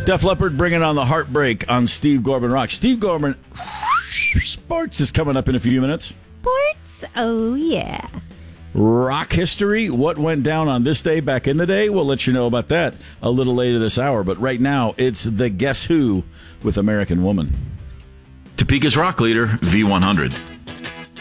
Def Leppard bringing on the heartbreak on Steve Gorman Rock. Steve Gorman Sports is coming up in a few minutes. Sports? Oh, yeah. Rock history, what went down on this day back in the day? We'll let you know about that a little later this hour. But right now, it's the Guess Who with American Woman. Topeka's rock leader, V100.